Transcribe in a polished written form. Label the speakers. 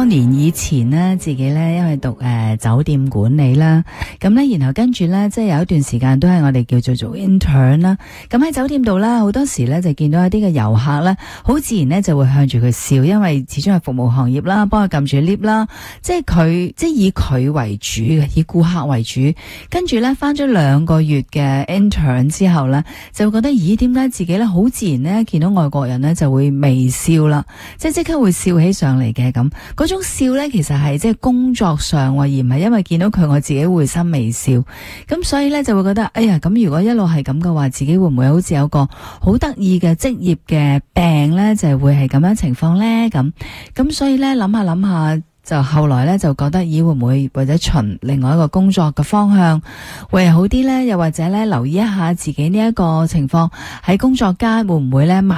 Speaker 1: 多年以前呢，自己呢因為讀酒店管理啦，咁呢然後跟住呢，即係有一段時間都係我哋叫做 intern 啦。咁喺酒店度啦，好多時呢就見到一啲嘅遊客呢，好自然呢就會向住佢笑，因為始終係服務行業啦，幫佢撳住 lift 啦，即係以佢為主嘅，以顧客為主。跟住呢，返咗2個月嘅 intern 之後呢，就會覺得咦，點解自己呢好自然呢見到外國人呢就會微笑啦，即刻會笑起上嚟嘅。咁嗰種笑呢，其實係即係工作上，而唔係因為見到佢我自己會心微笑。咁所以呢，就會覺得哎呀，咁如果一路係咁嘅話，自己會唔會好似有個好得意嘅職業嘅病呢？就係會係咁樣情況呢？咁所以呢，諗下就後來呢，就覺得咦，會唔會或者循另外一個工作嘅方向會係好啲呢？又或者呢，留意一下自己呢一個情況喺工作間會唔會呢？